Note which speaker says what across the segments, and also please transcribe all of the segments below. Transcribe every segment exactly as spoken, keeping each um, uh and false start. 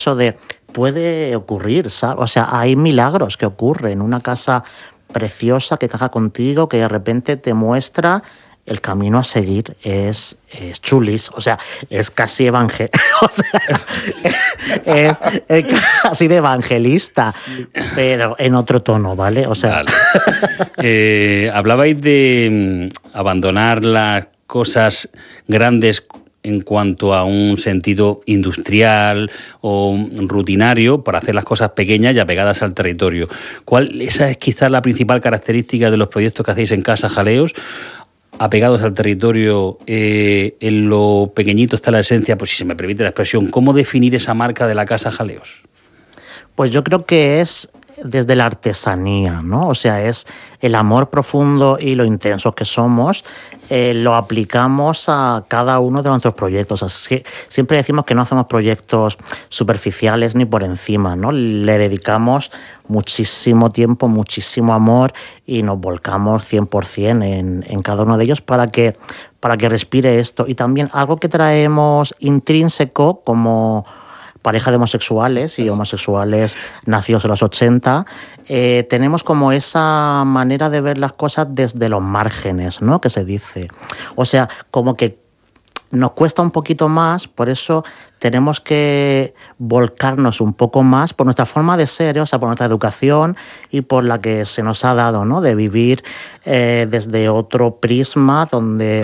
Speaker 1: eso de puede ocurrir, ¿sabes? O sea, hay milagros que ocurren. Una casa preciosa que caja contigo, que de repente te muestra el camino a seguir. Es, es chulis, o sea, es casi evangel... o sea, es, es casi de evangelista, pero en otro tono, ¿vale? O sea...
Speaker 2: Vale. eh, hablabais de mm, abandonar las cosas grandes en cuanto a un sentido industrial o rutinario para hacer las cosas pequeñas y apegadas al territorio. ¿Cuál, esa es quizás la principal característica de los proyectos que hacéis en Casa Jaleos? Apegados al territorio, eh, en lo pequeñito está la esencia, pues si se me permite la expresión. ¿Cómo definir esa marca de la Casa Jaleos?
Speaker 1: Pues yo creo que es desde la artesanía, ¿no? O sea, es el amor profundo y lo intensos que somos, eh, lo aplicamos a cada uno de nuestros proyectos. O sea, siempre decimos que no hacemos proyectos superficiales ni por encima, ¿no? Le dedicamos muchísimo tiempo, muchísimo amor y nos volcamos cien por ciento en, en cada uno de ellos para que, para que respire esto. Y también algo que traemos intrínseco como pareja de homosexuales y homosexuales nacidos en los ochenta, eh, tenemos como esa manera de ver las cosas desde los márgenes, ¿no? Que se dice. O sea, como que nos cuesta un poquito más, por eso tenemos que volcarnos un poco más por nuestra forma de ser, ¿eh? O sea, por nuestra educación y por la que se nos ha dado, ¿no? De vivir eh, desde otro prisma donde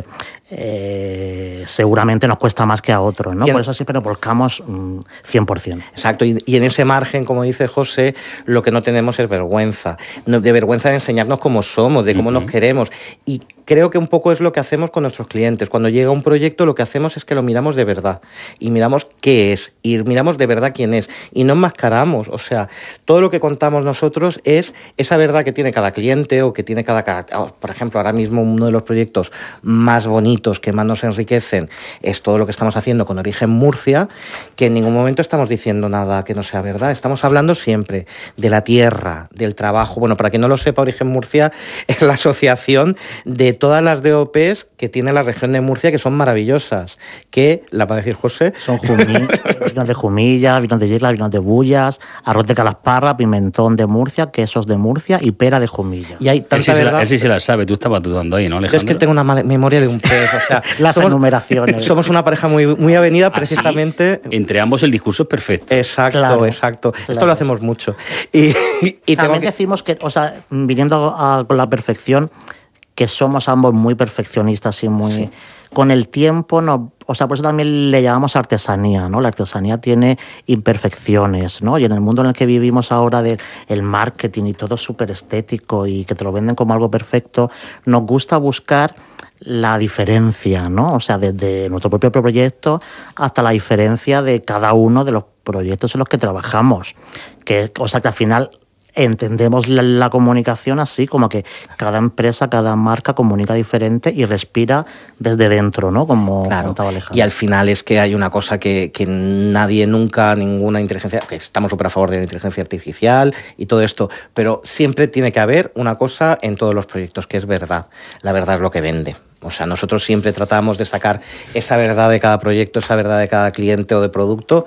Speaker 1: eh, seguramente nos cuesta más que a otros, ¿no? Por eso siempre nos volcamos mmm, cien por ciento.
Speaker 3: Exacto, y, y en ese margen, como dice José, lo que no tenemos es vergüenza, de vergüenza de enseñarnos cómo somos, de cómo uh-huh. nos queremos. Y creo que un poco es lo que hacemos con nuestros clientes. Cuando llega un proyecto, lo que hacemos es que lo miramos de verdad y miramos qué es, y miramos de verdad quién es, y no enmascaramos. O sea, todo lo que contamos nosotros es esa verdad que tiene cada cliente o que tiene cada... Por ejemplo, ahora mismo uno de los proyectos más bonitos, que más nos enriquecen, es todo lo que estamos haciendo con Origen Murcia, que en ningún momento estamos diciendo nada que no sea verdad. Estamos hablando siempre de la tierra, del trabajo. Bueno, para quien no lo sepa, Origen Murcia es la asociación de todas las D O Pes que tiene la región de Murcia, que son maravillosas, que, la va a decir José...
Speaker 1: Son vinos de Jumilla, vinos de Yecla, vinos de Bullas, arroz de Calasparra, pimentón de Murcia, quesos de Murcia y pera de Jumilla.
Speaker 3: Y hay tanta
Speaker 2: él sí
Speaker 3: verdad...
Speaker 2: la, él sí se la sabe, tú estabas dudando ahí, ¿no, Alejandro?
Speaker 3: Es que tengo una memoria de un pez, o sea...
Speaker 1: Las
Speaker 3: somos,
Speaker 1: enumeraciones.
Speaker 3: Somos una pareja muy, muy avenida, precisamente...
Speaker 2: Así, entre ambos el discurso es perfecto.
Speaker 3: Exacto, claro, exacto. Claro. Esto lo hacemos mucho. Y, y, y
Speaker 1: también
Speaker 3: que...
Speaker 1: decimos que, o sea, viniendo a, con la perfección, que somos ambos muy perfeccionistas y muy... Sí. Con el tiempo, no, o sea, por eso también le llamamos artesanía, ¿no? La artesanía tiene imperfecciones, ¿no? Y en el mundo en el que vivimos ahora del el marketing y todo súper estético y que te lo venden como algo perfecto, nos gusta buscar la diferencia, ¿no? O sea, desde nuestro propio proyecto hasta la diferencia de cada uno de los proyectos en los que trabajamos. Que, o sea, que al final... entendemos la, la comunicación así, como que cada empresa, cada marca comunica diferente y respira desde dentro, ¿no? Como
Speaker 3: claro.
Speaker 1: contaba Alejandro.
Speaker 3: Y al final es que hay una cosa que, que nadie nunca, ninguna inteligencia, que estamos súper a favor de la inteligencia artificial y todo esto, pero siempre tiene que haber una cosa en todos los proyectos, que es verdad. La verdad es lo que vende. O sea, nosotros siempre tratamos de sacar esa verdad de cada proyecto, esa verdad de cada cliente o de producto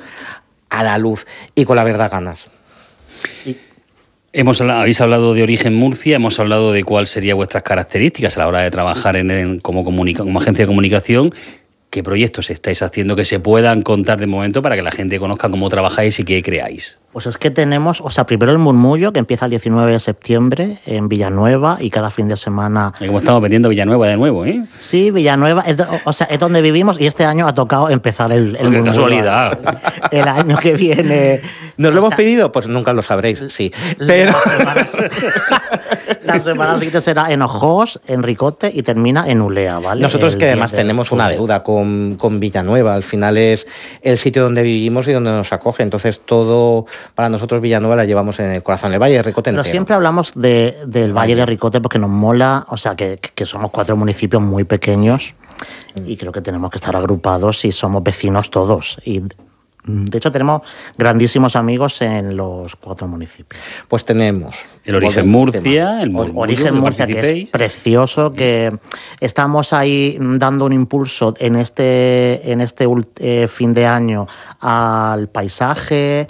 Speaker 3: a la luz, y con la verdad ganas.
Speaker 2: Y Hemos, habéis hablado de Origen Murcia, hemos hablado de cuáles serían vuestras características a la hora de trabajar en, en, como, comunica, como agencia de comunicación. ¿Qué proyectos estáis haciendo que se puedan contar de momento para que la gente conozca cómo trabajáis y qué creáis?
Speaker 1: Pues es que tenemos, o sea, primero el Murmullo, que empieza el diecinueve de septiembre en Villanueva y cada fin de semana...
Speaker 2: Y como estamos vendiendo Villanueva de nuevo, ¿eh?
Speaker 1: Sí, Villanueva, es, o sea, es donde vivimos y este año ha tocado empezar el, el Murmullo.
Speaker 2: ¡Qué casualidad!
Speaker 1: El año que viene...
Speaker 3: ¿Nos lo hemos sea, pedido? Pues nunca lo sabréis, sí. Pero...
Speaker 1: La semana, la semana siguiente será en Ojos, en Ricote y termina en Ulea, ¿vale?
Speaker 3: Nosotros
Speaker 1: el
Speaker 3: que además tenemos una deuda con, con Villanueva, al final es el sitio donde vivimos y donde nos acoge, entonces todo... Para nosotros Villanueva la llevamos en el corazón, el Valle de Ricote entero.
Speaker 1: Pero siempre hablamos de, del Valle de Ricote porque nos mola, o sea, que, que somos cuatro municipios muy pequeños y creo que tenemos que estar agrupados y somos vecinos todos. Y De hecho, tenemos grandísimos amigos en los cuatro municipios.
Speaker 3: Pues tenemos...
Speaker 2: El Origen Murcia, el Murmullo,
Speaker 1: Origen Murcia, que es precioso, que estamos ahí dando un impulso en este, en este eh, fin de año al paisaje,